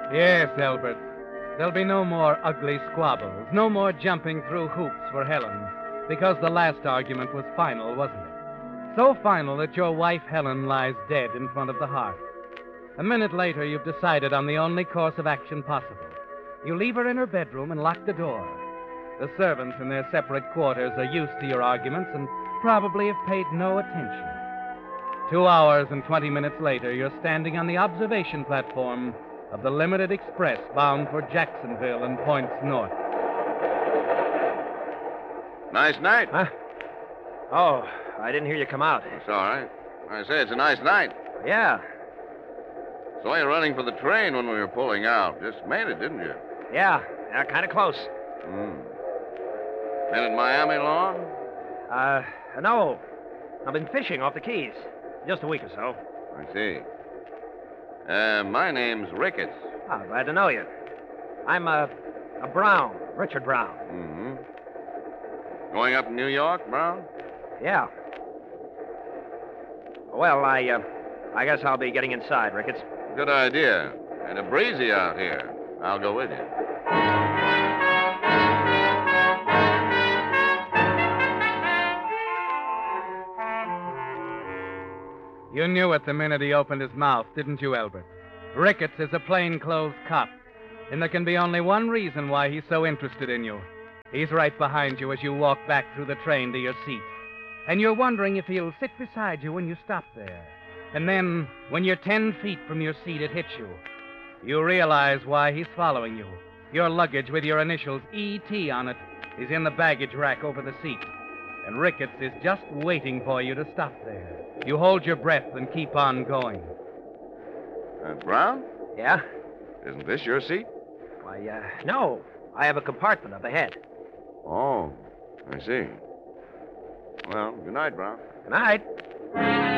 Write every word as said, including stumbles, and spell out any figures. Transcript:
Yes, Albert. There'll be no more ugly squabbles, no more jumping through hoops for Helen, because the last argument was final, wasn't it? So final that your wife Helen lies dead in front of the hearth. A minute later, you've decided on the only course of action possible. You leave her in her bedroom and lock the door. The servants in their separate quarters are used to your arguments and probably have paid no attention. Two hours and twenty minutes later, you're standing on the observation platform of the Limited Express bound for Jacksonville and points north. Nice night. Huh? Oh, I didn't hear you come out. It's all right. I say it's a nice night. Yeah, Saw you running for the train when we were pulling out. Just made it, didn't you? yeah, yeah, kind of close. Hmm. Been in Miami long? Uh, no. I've been fishing off the Keys. Just a week or so. I see. Uh, my name's Ricketts. Oh, glad to know you. I'm, uh, a Brown, Richard Brown. Mm-hmm. Going up to New York, Brown? Yeah. Well, I, uh, I guess I'll be getting inside, Ricketts. Good idea. And a breezy out here. I'll go with you. You knew it the minute he opened his mouth, didn't you, Albert? Ricketts is a plainclothes cop, and there can be only one reason why he's so interested in you. He's right behind you as you walk back through the train to your seat. And you're wondering if he'll sit beside you when you stop there. And then, when you're ten feet from your seat, it hits you. You realize why he's following you. Your luggage with your initials E T on it is in the baggage rack over the seat. And Ricketts is just waiting for you to stop there. You hold your breath and keep on going. Uh, Brown? Yeah? Isn't this your seat? Why, uh, no. I have a compartment up ahead. Oh, I see. Well, good night, Brown. Good night.